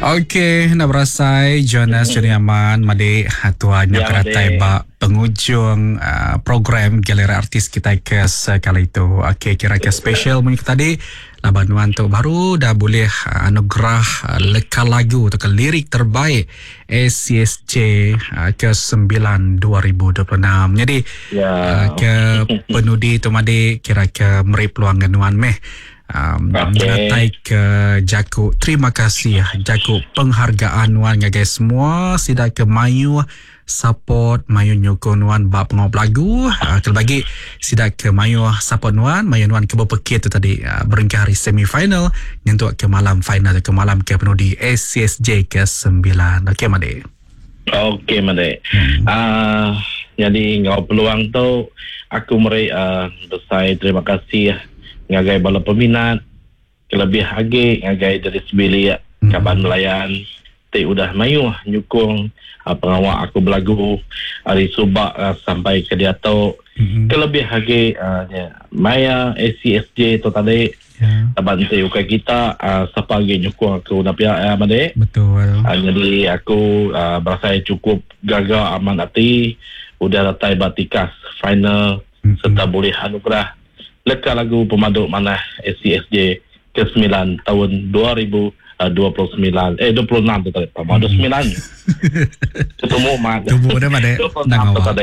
Okey, nak berasai Jonas Juniaman Madi hatuanya keratai ba penghujung program Galeri Artis kita ke sekali itu. Okey, kira-kira special punya tadi labanuan tu baru dah boleh anugerah lekal lagu atau lirik terbaik ACSJ ke-9 2026. Jadi ke penudi tu Madi kira-kira meri peluang genuan meh. Menatai ke Jaku. Terima kasih Jaku penghargaan wan ngagai semua sida ke mayu support mayu nyokon wan bab pengop lagu kelbagi sida ke mayu support wan mayu wan ke berpekit tu tadi berengkah hari semifinal nyentuh ke malam final ke malam ke penudi ACSJ ke-9. Okey Made. Okey Made. Jadi ngau peluang tu aku meri besar terima kasih ngagai bala peminat kelebih agi ngagai dari sebilik kaban melayan te udah mayu nyukung pengawak aku belagu hari subak sampai ke dia tu kelebih agi maya ACSJ tu tadi taban te ukai kita siapa lagi nyukung aku napia Made. Betul. Jadi aku berasa cukup gagal aman hati udah datai batikas final serta boleh anugerah lekal lagu pemaduk manah ACSJ ke-9 tahun 2029 26 tu tadi pemaduk 9 ketemu mat tubuh dah Made nang awak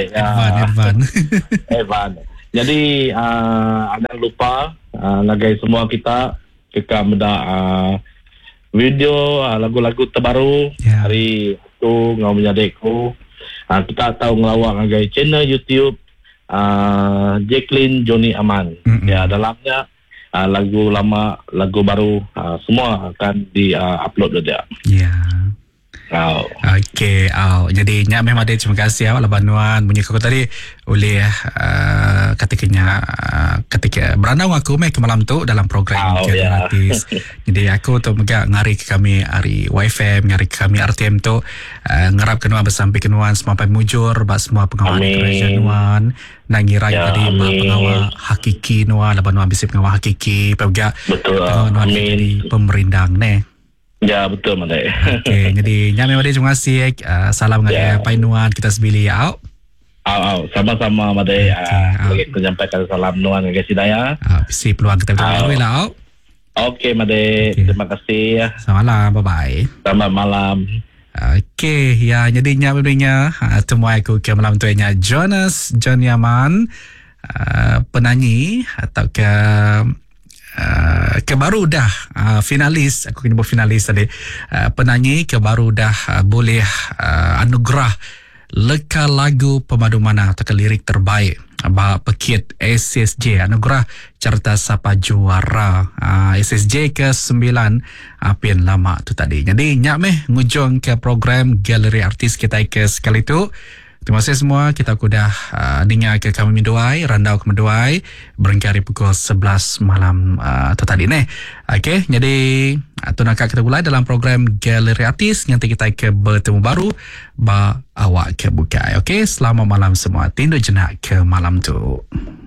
Evan. Jadi ada lupa ngagai semua kita kekam dah video lagu-lagu terbaru hari tu ngau menyadekku kita tahu ngelawak ngagai channel YouTube Jacqueline Johnny Aman. Ya dalamnya lagu lama, lagu baru semua akan di-upload dia. Ya. Okey, jadi nyak memang ada terima kasih labanuan bunyi kau tadi oleh ketika beranau aku ke malam tu dalam program gratis. Jadi aku tu megak ngari ke kami hari YFM, ngari ke kami RTM tu ngarap kenuan bersampai kenuan semampai mujur bak semua pengawal kerajaan nuan nak ngirai tadi pengawal hakiki nuan labanuan bisa pengawal hakiki pegak nuan jadi pemerindang ne. Ya betul Made. Okey, jadi nyami Made terima kasih. Salam ngagai Painuan kita sebili au. Sama-sama Made. Lagi menyampaikan salam nuan ngagai sidaya. Bisi peluang kita baru lah au. Okey Made, terima kasih. Selamat malam, bye-bye. Selamat malam. Okey, ya jadi nyami temui aku ke malam tu nya Jonas Juniaman penyanyi atau ke baru dah finalis, aku kena buat finalis tadi, penyanyi ke baru dah boleh anugerah lekal lagu pemadu mana atau lirik terbaik pekit ACSJ anugerah carta sapa juara ACSJ ke-9 apin lama tu tadi. Jadi nyak meh ngujung ke program Galeri Artis kita ke sekali tu. Terima kasih semua. Kita sudah dengar ke kami Meduai, randau ke Meduai berengkari pukul 11 malam tu tadi ni. Okey, jadi tu nak kita mulai dalam program Galeri Artis. Nanti kita ke bertemu baru ba awak ke bukai. Okey, selamat malam semua. Tindu jenak ke malam tu.